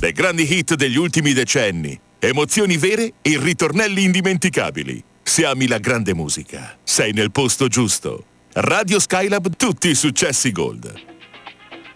Le grandi hit degli ultimi decenni, emozioni vere e ritornelli indimenticabili. Se ami la grande musica, sei nel posto giusto. Radio Skylab, tutti i successi Gold.